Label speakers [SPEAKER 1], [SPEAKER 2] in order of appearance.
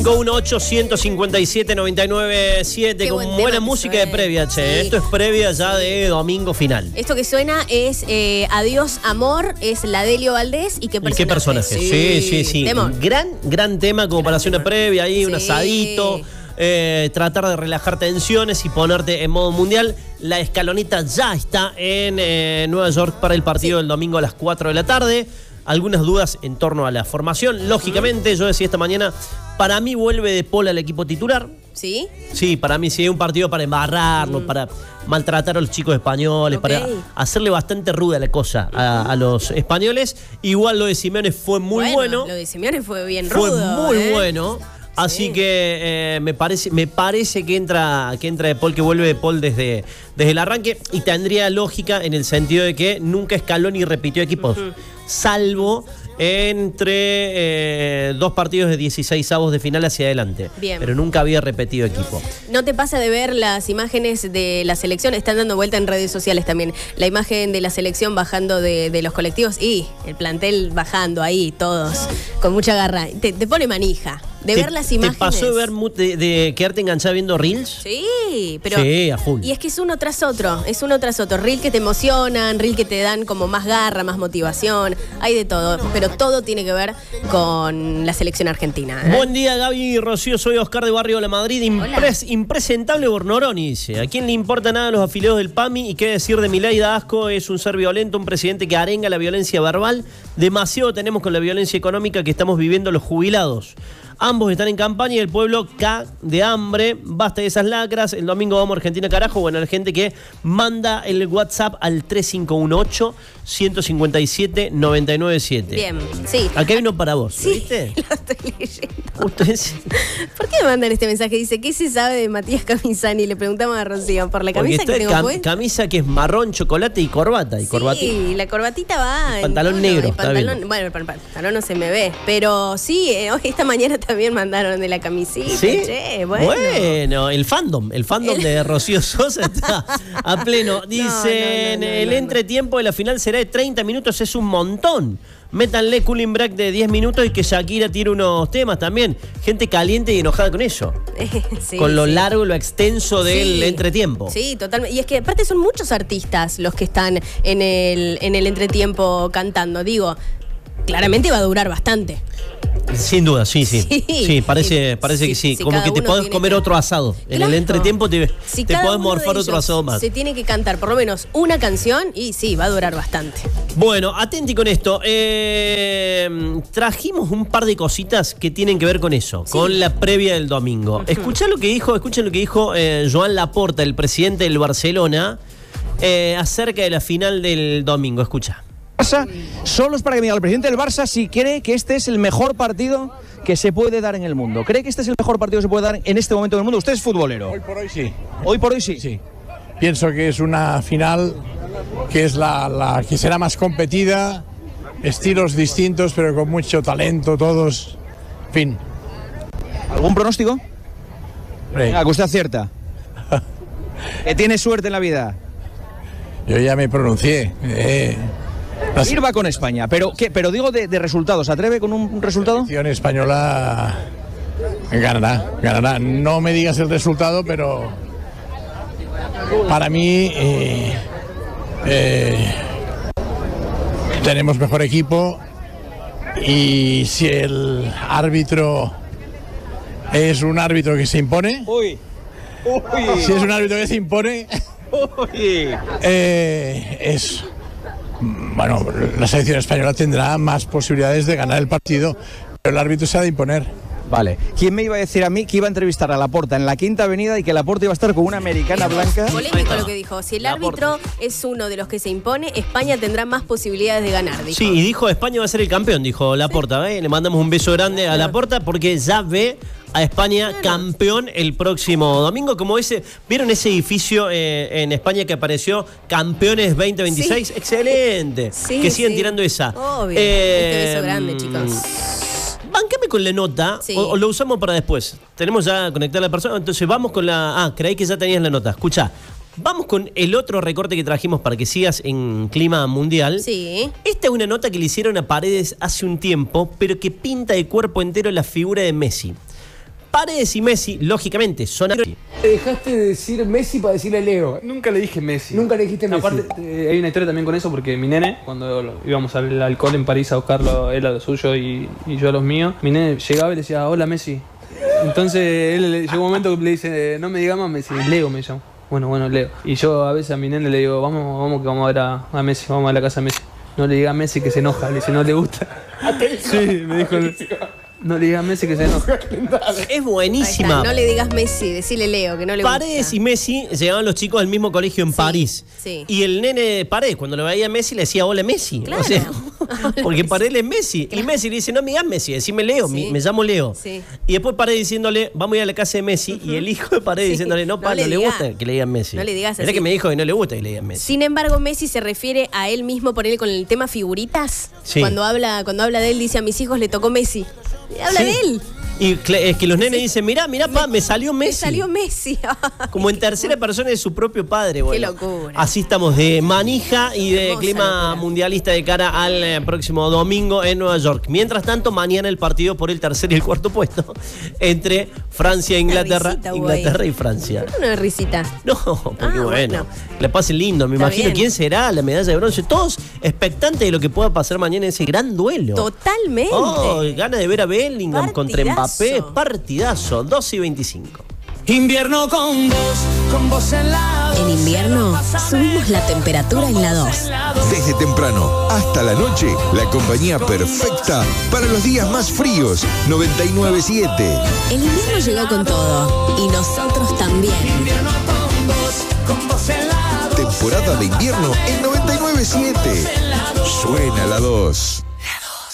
[SPEAKER 1] 518-157-997 con buena música de previa, che. Sí. Esto es previa ya de domingo final.
[SPEAKER 2] Esto que suena es Adiós Amor, es la Delio Valdés y qué personaje.
[SPEAKER 1] Sí. Gran tema como para hacer una previa ahí, un asadito. Tratar de relajar tensiones y ponerte en modo mundial. La escaloneta ya está en Nueva York para el partido del domingo a las 4 de la tarde. Algunas dudas en torno a la formación. Lógicamente, yo decía esta mañana, para mí vuelve De Paul al equipo titular.
[SPEAKER 2] ¿Sí?
[SPEAKER 1] Sí, para mí sí hay un partido para embarrarlo, para maltratar a los chicos españoles, para hacerle bastante ruda la cosa a los españoles. Igual lo de Simeone fue muy bueno.
[SPEAKER 2] Lo de Simeone fue bien rudo.
[SPEAKER 1] Fue muy bueno. Así que me parece que entra De Paul, que vuelve De Paul desde el arranque, y tendría lógica en el sentido de que nunca escaló ni repitió equipos, salvo entre dos partidos de 16avos de final hacia adelante.
[SPEAKER 2] Bien.
[SPEAKER 1] Pero nunca había repetido equipo.
[SPEAKER 2] ¿No te pasa de ver las imágenes de la selección? Están dando vuelta en redes sociales también. La imagen de la selección bajando de los colectivos y el plantel bajando ahí, todos, con mucha garra. Te pone manija de ver las imágenes.
[SPEAKER 1] ¿Te pasó de ver de quedarte enganchada viendo reels?
[SPEAKER 2] Sí, pero...
[SPEAKER 1] Sí, a full.
[SPEAKER 2] Y es que es uno tras otro. Reels que te emocionan, reels que te dan como más garra, más motivación. Hay de todo, pero todo tiene que ver con la selección argentina.
[SPEAKER 1] Buen día, Gaby y Rocío. Soy Oscar de Barrio La Madrid. Impresentable Bornoroni, dice. ¿A quién le importa nada a los afiliados del PAMI? ¿Y qué decir de Milei? Da asco, es un ser violento, un presidente que arenga la violencia verbal. Demasiado tenemos con la violencia económica que estamos viviendo los jubilados. Ambos están en campaña y el pueblo cae de hambre. Basta de esas lacras. El domingo vamos a Argentina, carajo. Bueno, la gente que manda el WhatsApp al 3518-157-997.
[SPEAKER 2] Bien, sí.
[SPEAKER 1] Acá hay uno para vos,
[SPEAKER 2] sí,
[SPEAKER 1] ¿viste?
[SPEAKER 2] Lo estoy leyendo.
[SPEAKER 1] Ustedes...
[SPEAKER 2] ¿Por qué me mandan este mensaje? Dice, ¿qué se sabe de Matías Camisani? Le preguntamos a Rocío. ¿Por la camisa que tengo puesta?
[SPEAKER 1] Camisa que es marrón, chocolate y corbata. Y
[SPEAKER 2] sí, la corbatita va...
[SPEAKER 1] Pantalón negro.
[SPEAKER 2] Bueno, el pantalón no se me ve. Pero sí, esta mañana también mandaron de la camisita.
[SPEAKER 1] ¿Sí?
[SPEAKER 2] Che, bueno,
[SPEAKER 1] el fandom de Rocío Sosa está a pleno. Dicen, el entretiempo de la final será de 30 minutos, es un montón. Métanle cooling break de 10 minutos y que Shakira tire unos temas también. Gente caliente y enojada con eso. Sí, con lo largo, lo extenso del entretiempo.
[SPEAKER 2] Sí, totalmente. Y es que aparte son muchos artistas los que están en el entretiempo cantando. Digo, claramente va a durar bastante.
[SPEAKER 1] Sin duda, sí, parece que sí. Como que te podés comer otro asado. Claro. En el entretiempo te podés morfar otro asado más.
[SPEAKER 2] Se tiene que cantar por lo menos una canción y sí, va a durar bastante.
[SPEAKER 1] Bueno, atenti con esto. Trajimos un par de cositas que tienen que ver con eso, con la previa del domingo. Escuchen lo que dijo Joan Laporta, el presidente del Barcelona, acerca de la final del domingo. Escucha.
[SPEAKER 3] Solo es para que me diga el presidente del Barça si cree que este es el mejor partido que se puede dar en el mundo. ¿Cree que este es el mejor partido que se puede dar en este momento del mundo? Usted es futbolero.
[SPEAKER 4] Hoy por hoy sí.
[SPEAKER 3] ¿Hoy por hoy sí?
[SPEAKER 4] Sí. Pienso que es una final que es la que será más competida, estilos distintos pero con mucho talento todos. En fin.
[SPEAKER 3] ¿Algún pronóstico? Venga, que usted acierta. Que tiene suerte en la vida.
[SPEAKER 4] Yo ya me pronuncié.
[SPEAKER 3] Sirva con España, pero digo de resultados. ¿Se atreve con un resultado?
[SPEAKER 4] La selección española ganará. No me digas el resultado, pero para mí tenemos mejor equipo y si el árbitro es un árbitro que se impone, si es un árbitro que se impone, bueno, la selección española tendrá más posibilidades de ganar el partido, pero el árbitro se ha de imponer.
[SPEAKER 3] Vale. ¿Quién me iba a decir a mí que iba a entrevistar a Laporta en la Quinta Avenida y que Laporta iba a estar con una americana blanca?
[SPEAKER 2] Polémico lo que dijo. Si el árbitro es uno de los que se impone, España tendrá más posibilidades de ganar, dijo.
[SPEAKER 1] Sí, y dijo España va a ser el campeón, dijo Laporta. Le mandamos un beso grande a Laporta porque ya ve a España campeón el próximo domingo. Como ¿vieron ese edificio en España que apareció Campeones 2026? Sí. Excelente. Sí, que sigan tirando esa.
[SPEAKER 2] Obvio. Beso grande, chicos.
[SPEAKER 1] Bancame con la nota, o lo usamos para después. Tenemos ya conectada a la persona, entonces vamos con la... creí que ya tenías la nota. Escuchá, vamos con el otro recorte que trajimos para que sigas en clima mundial.
[SPEAKER 2] Sí.
[SPEAKER 1] Esta es una nota que le hicieron a Paredes hace un tiempo, pero que pinta de cuerpo entero la figura de Messi. Paredes y Messi, lógicamente, son...
[SPEAKER 5] Dejaste de decir Messi para decirle Leo.
[SPEAKER 6] Nunca le dije Messi.
[SPEAKER 5] Nunca le dijiste Messi.
[SPEAKER 6] Aparte, hay una historia también con eso, porque mi nene, cuando íbamos al alcohol en París a buscarlo, él a lo suyo y yo a los míos, mi nene llegaba y le decía, hola Messi. Entonces él llegó un momento que le dice, no me diga más Messi, Leo me llamo. Bueno, Leo. Y yo a veces a mi nene le digo, vamos que vamos a ver a Messi, vamos a la casa de Messi. No le diga a Messi que se enoja, le dice, no le gusta. Sí, me dijo, no le diga a Messi que se enoja.
[SPEAKER 1] Es buenísima.
[SPEAKER 2] Está, no le digas Messi, decile Leo, que no le gusta.
[SPEAKER 1] Paredes y Messi llegaban los chicos del mismo colegio en París.
[SPEAKER 2] Sí.
[SPEAKER 1] Y el nene de Paredes, cuando lo veía a Messi, le decía, hola Messi.
[SPEAKER 2] Claro.
[SPEAKER 1] O sea, porque Paredes es Messi.
[SPEAKER 2] Claro.
[SPEAKER 1] Y Messi le dice, no me digas Messi, decime Leo,
[SPEAKER 2] Sí.
[SPEAKER 1] me llamo Leo.
[SPEAKER 2] Sí.
[SPEAKER 1] Y después Paredes diciéndole, vamos a ir a la casa de Messi. Y el hijo de Paredes
[SPEAKER 2] Sí.
[SPEAKER 1] diciéndole, no
[SPEAKER 2] le
[SPEAKER 1] le
[SPEAKER 2] diga.
[SPEAKER 1] gusta que le digan Messi.
[SPEAKER 2] No le digas
[SPEAKER 1] Mirá
[SPEAKER 2] así.
[SPEAKER 1] que me dijo que no le gusta que le digan Messi.
[SPEAKER 2] Sin embargo, Messi se refiere a él mismo, por él con el tema figuritas.
[SPEAKER 1] Sí.
[SPEAKER 2] Cuando habla de él, dice, a mis hijos le tocó Messi. Y habla
[SPEAKER 1] Sí.
[SPEAKER 2] de él.
[SPEAKER 1] Y es que los nenes dicen, mirá, pa, me salió Messi.
[SPEAKER 2] Me salió Messi.
[SPEAKER 1] Como en tercera persona de su propio padre. Bueno,
[SPEAKER 2] locura.
[SPEAKER 1] Así estamos de manija y de
[SPEAKER 2] Hermosa
[SPEAKER 1] clima
[SPEAKER 2] locura.
[SPEAKER 1] mundialista de cara al próximo domingo en Nueva York. Mientras tanto, mañana el partido por el tercer y el cuarto puesto entre Francia e Inglaterra.
[SPEAKER 2] risita, güey.
[SPEAKER 1] Inglaterra y Francia.
[SPEAKER 2] Una risita.
[SPEAKER 1] No, porque bueno,
[SPEAKER 2] bueno.
[SPEAKER 1] le pase lindo. Me
[SPEAKER 2] Está
[SPEAKER 1] imagino
[SPEAKER 2] bien.
[SPEAKER 1] quién será la medalla de bronce. Todos expectantes de lo que pueda pasar mañana en ese gran duelo.
[SPEAKER 2] Totalmente.
[SPEAKER 1] Oh, gana de ver a Bellingham contra
[SPEAKER 2] Partidazo.
[SPEAKER 1] Mbappé. Partidazo, 2:25.
[SPEAKER 7] Invierno con vos en la 2.
[SPEAKER 2] En invierno subimos la temperatura en la 2.
[SPEAKER 8] Desde temprano hasta la noche, la compañía perfecta para los días más fríos. 99.7.
[SPEAKER 2] El invierno llegó con todo y nosotros también.
[SPEAKER 7] Invierno con vos en la 2.
[SPEAKER 8] Temporada de invierno en 99.7. Suena la 2.